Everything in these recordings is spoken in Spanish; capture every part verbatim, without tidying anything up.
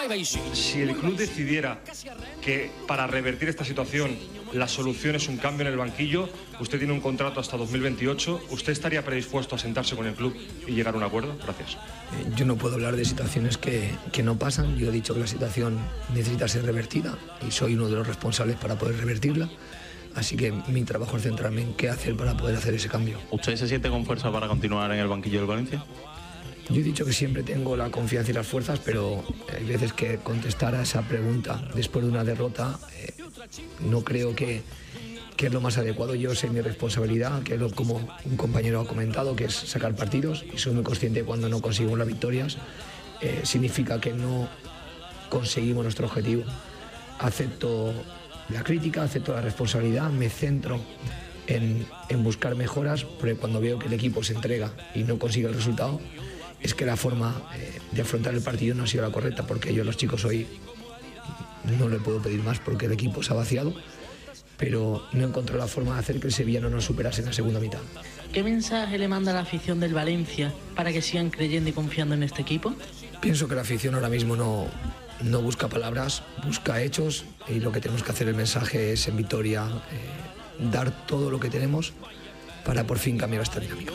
Si el club decidiera que para revertir esta situación la solución es un cambio en el banquillo, usted tiene un contrato hasta dos mil veintiocho, ¿usted estaría predispuesto a sentarse con el club y llegar a un acuerdo? Gracias. Eh, yo no puedo hablar de situaciones que, que no pasan. Yo he dicho que la situación necesita ser revertida y soy uno de los responsables para poder revertirla. Así que mi trabajo es centrarme en qué hacer para poder hacer ese cambio. ¿Usted se siente con fuerza para continuar en el banquillo del Valencia? Yo he dicho que siempre tengo la confianza y las fuerzas, pero hay veces que contestar a esa pregunta después de una derrota eh, no creo que, que es lo más adecuado. Yo sé mi responsabilidad, que es lo como un compañero ha comentado, que es sacar partidos, y soy muy consciente de cuando no conseguimos las victorias. Eh, significa que no conseguimos nuestro objetivo. Acepto la crítica, acepto la responsabilidad, me centro en, en buscar mejoras, porque cuando veo que el equipo se entrega y no consigue el resultado, es que la forma eh, de afrontar el partido no ha sido la correcta, porque yo a los chicos hoy no le puedo pedir más porque el equipo se ha vaciado, pero no encontró la forma de hacer que el Sevilla no nos superase en la segunda mitad. ¿Qué mensaje le manda a la afición del Valencia para que sigan creyendo y confiando en este equipo? Pienso que la afición ahora mismo no, no busca palabras, busca hechos, y lo que tenemos que hacer el mensaje es en Vitoria eh, dar todo lo que tenemos para por fin cambiar esta dinámica.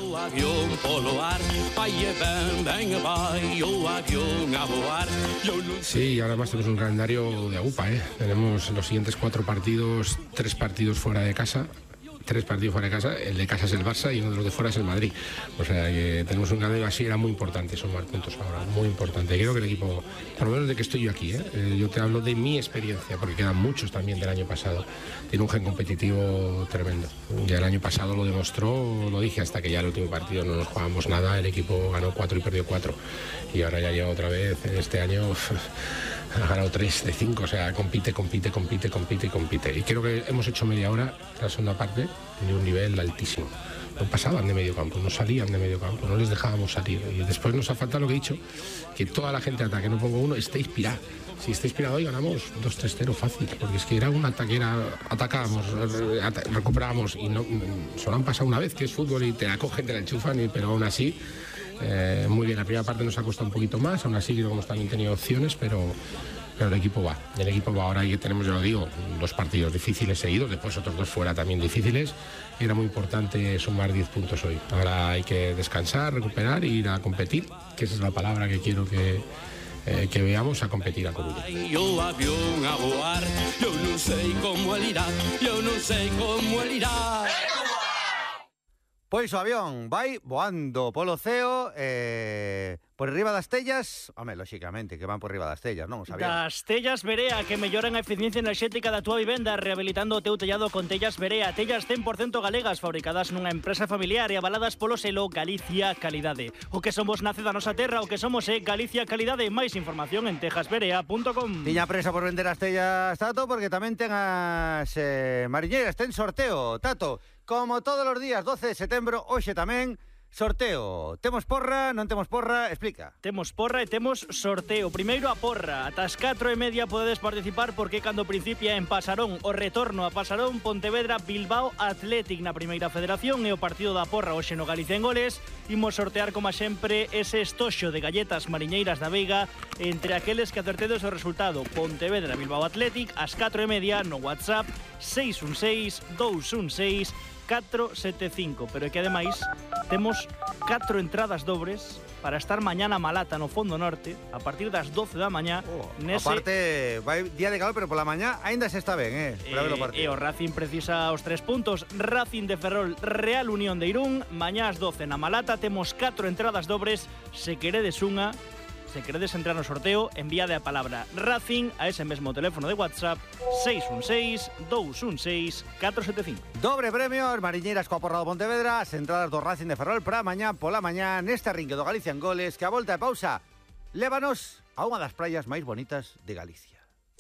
Sí, y ahora más tenemos un calendario de agupa, ¿eh? Tenemos los siguientes cuatro partidos, tres partidos fuera de casa. Tres partidos fuera de casa, el de casa es el Barça y uno de los de fuera es el Madrid. O sea, que tenemos un calendario así, era muy importante sumar puntos ahora, muy importante. Creo que el equipo, por lo menos de que estoy yo aquí, ¿eh? Eh, yo te hablo de mi experiencia, porque quedan muchos también del año pasado. Tiene un gen competitivo tremendo. Ya el año pasado lo demostró, lo dije, hasta que ya el último partido no nos jugábamos nada, el equipo ganó cuatro y perdió cuatro. Y ahora ya llega otra vez, en este año ha ganado tres de cinco, o sea, compite, compite, compite, compite y compite. Y creo que hemos hecho media hora, la segunda parte, de un nivel altísimo. No pasaban de medio campo, no salían de medio campo, no les dejábamos salir. Y después nos ha faltado lo que he dicho, que toda la gente ataque, no pongo uno, esté inspirada. Si está inspirado hoy ganamos dos tres cero fácil, porque es que era un ataque, era, atacábamos, at recuperábamos y no, solo han pasado una vez, que es fútbol y te la cogen, te la enchufan, y, pero aún así, eh, muy bien. La primera parte nos ha costado un poquito más, aún así creo que hemos también tenido opciones, pero... Pero el equipo va, el equipo va ahora, y tenemos, ya lo digo, dos partidos difíciles seguidos, después otros dos fuera también difíciles. Era muy importante sumar diez puntos hoy. Ahora hay que descansar, recuperar e ir a competir, que esa es la palabra que quiero que, eh, que veamos, a competir a Coruña. Yo avión a voar, yo no sé cómo él irá, yo no sé cómo él irá. Pois o avión vai voando polo ceo, eh, por riba das tellas, home, lóxicamente, que van por riba das tellas, non os avións. Das tellas Berea, que melloran a eficiencia enerxética da túa vivenda, rehabilitando o teu tellado con tellas Berea, tellas cen por cento galegas, fabricadas nunha empresa familiar e avaladas polo selo Galicia Calidade. O que somos nace da nosa terra, o que somos é Galicia Calidade. Máis información en tejas berea punto com. Tiña presa por vender as tellas, Tato, porque tamén ten as eh, mariñeiras, ten sorteo, Tato. Como todos os días, doce de setembro, hoxe tamén, sorteo. Temos porra, non temos porra, explica. Temos porra e temos sorteo. Primeiro a porra, ata as catro e media podedes participar, porque cando principia en Pasarón o retorno a Pasarón, Pontevedra, Bilbao Athletic na primeira federación, e o partido da porra hoxe no Galicia en Goles. Imos sortear, como sempre, ese estoxo de galletas mariñeiras da Veiga entre aqueles que acertedes o resultado. Pontevedra, Bilbao Athletic, ás catro e media no WhatsApp seis un seis, dous un seis, catro sete cinco, pero é que ademais temos catro entradas dobres para estar mañana Malata no Fondo Norte a partir das doce da mañá. Oh, nese... Aparte, vai día de calor, pero pola mañá aínda se está ben, eh, para ver o partido. E o Racing precisa os tres puntos. Racing de Ferrol, Real Unión de Irún, mañá ás doce na Malata. Temos catro entradas dobres. Se queredes unha, se queredes entrar no sorteo, envíade a palabra Racing a ese mesmo teléfono de WhatsApp seis un seis, dous un seis, catro sete cinco. Dobre premio, as mariñeiras coa porra do Pontevedra, as entradas do Racing de Ferrol para mañá pola mañá neste arrinque do Galicia en Goles, que a volta de pausa lévanos a unha das praias máis bonitas de Galicia.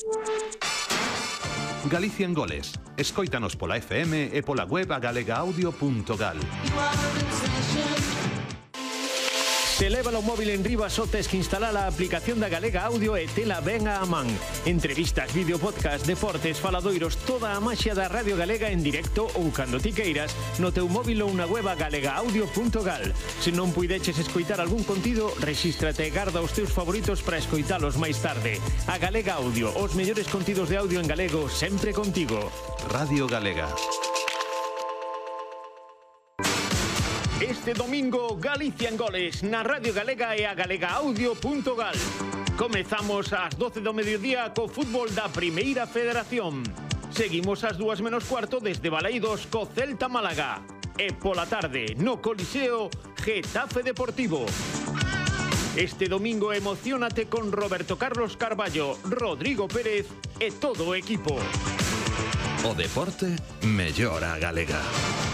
Galicia en Goles. Escóitanos pola F M e pola web a galega audio punto gal. Se leva o móvil en riba só tes que instalar a aplicación da Galega Audio e tela ben a man. Entrevistas, vídeo, podcast, deportes, faladoiros, toda a maxia da Radio Galega en directo ou cando ti queiras no teu móvil ou na web galega audio punto gal. Se non puideches escoitar algún contido, rexístrate e garda os teus favoritos para escoitalos máis tarde. A Galega Audio, os mellores contidos de audio en galego sempre contigo. Radio Galega. Este domingo, Galicia en goles na Radio Galega e a galega audio punto gal. Comezamos ás doce do mediodía co fútbol da Primeira Federación. Seguimos ás dúas menos cuarto desde Baleidos co Celta Málaga. E pola tarde, no Coliseo, Getafe Deportivo. Este domingo emocionate con Roberto Carlos Carballo, Rodrigo Pérez e todo o equipo. O deporte mellora a galega.